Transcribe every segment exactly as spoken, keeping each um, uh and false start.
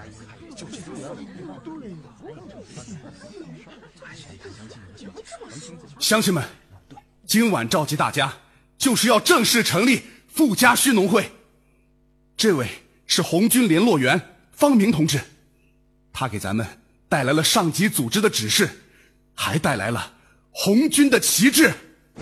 乡亲们，今晚召集大家，就是要正式成立傅家圩农会。这位是红军联络员方明同志，他给咱们带来了上级组织的指示，还带来了红军的旗帜。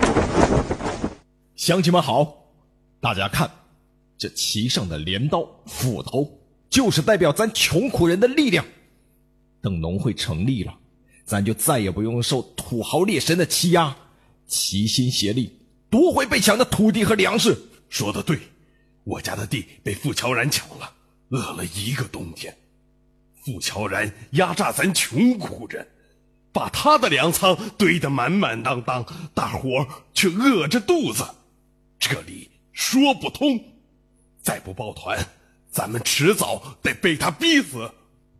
乡亲们好，大家看，这旗上的镰刀、斧头，就是代表咱穷苦人的力量。等农会成立了，咱就再也不用受土豪劣绅的欺压，齐心协力夺回被抢的土地和粮食。 说得对，我家的地被傅乔然抢了，饿了一个冬天。傅乔然压榨咱穷苦人，把他的粮仓堆得满满当当，大伙却饿着肚子，这里说不通。再不抱团，咱们迟早得被他逼死。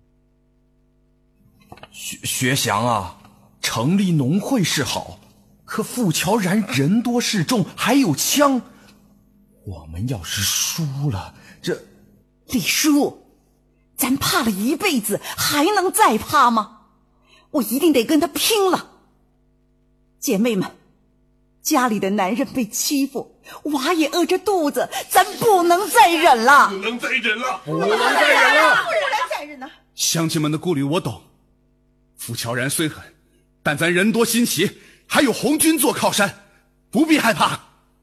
学学祥啊，成立农会是好，可傅乔然人多势众，还有枪，我们要是输了，这…… 李叔，咱怕了一辈子，还能再怕吗？我一定得跟他拼了。姐妹们，家里的男人被欺负，娃也饿着肚子，咱不能再忍了， 不能再忍了， 不能再忍了，不能再忍了。 乡亲们的顾虑我懂，傅乔然虽狠，但咱人多心齐，还有红军做靠山，不必害怕。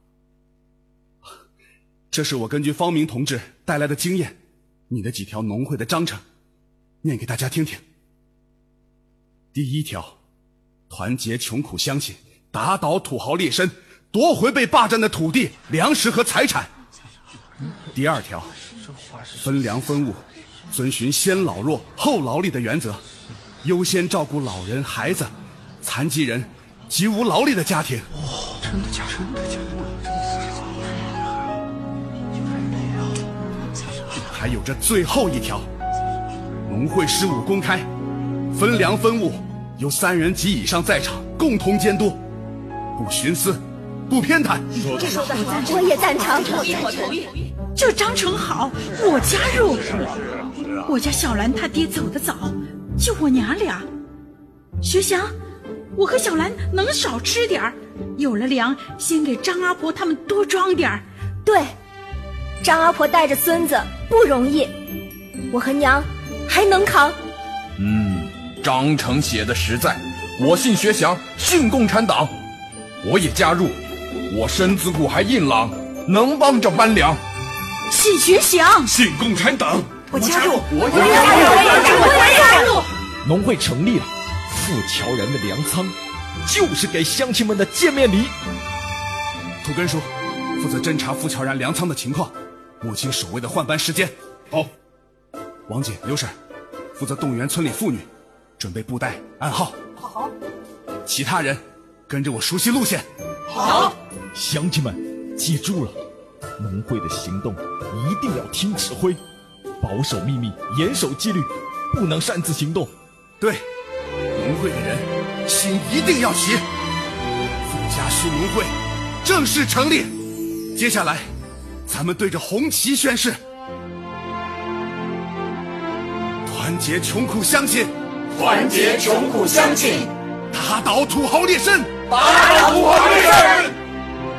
这是我根据方明同志带来的经验，你的几条农会的章程，念给大家听听。第一条，团结穷苦乡亲，打倒土豪劣绅，夺回被霸占的土地、粮食和财产。第二条，分粮分物，遵循先老弱后劳力的原则，优先照顾老人、孩子、残疾人及无劳力的家庭。 哦，真的假的？真的假的？ 还有这最后一条，农会事务公开，分粮分物由三人及以上在场共同监督，不徇私，不偏袒。 说得好，我也赞成。 同意，我同意。这章程好，我加入。我家小兰她爹走得早，就我娘俩。学祥，我和小兰能少吃点儿，有了粮，先给张阿婆他们多装点儿。 对，张阿婆带着孙子不容易，我和娘还能扛。 嗯，章程写的实在，我信学祥，信共产党，我也加入。我身子骨还硬朗，能帮着搬粮。 信学祥， 信共产党， 我加入， 我也加入，我也加入。 农会成立了，傅乔然的粮仓就是给乡亲们的见面礼。 土根叔负责侦查傅乔然粮仓的情况，摸清守卫的换班时间。 好。 王锦、刘婶负责动员村里妇女，准备布袋暗号。 好。 其他人跟着我熟悉路线。 好。 乡亲们记住了，农会的行动一定要听指挥，保守秘密，严守纪律，不能擅自行动。 对，农会的人心一定要齐。傅家圩农会正式成立，接下来咱们对着红旗宣誓：团结穷苦乡亲， 团结穷苦乡亲， 打倒土豪劣绅， 打倒土豪劣绅。